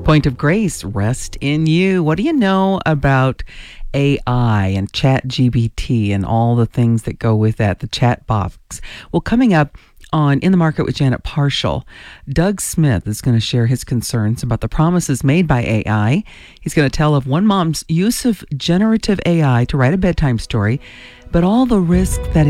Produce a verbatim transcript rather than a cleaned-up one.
Point of Grace, rest in you. What do you know about A I and Chat G P T and all the things that go with that, the chat box? Well, coming up on In the Market with Janet Parshall, Doug Smith is going to share his concerns about the promises made by A I. He's going to tell of one mom's use of generative A I to write a bedtime story, but all the risks that